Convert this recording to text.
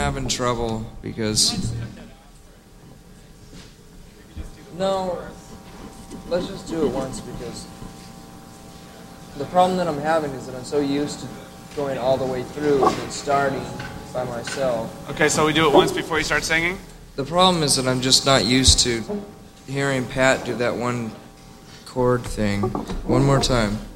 having trouble because... No, let's just do it once because the problem that I'm having is that I'm so used to going all the way through and starting by myself. Okay, so we do it once before you start singing? The problem is that I'm just not used to hearing Pat do that one chord thing. One more time.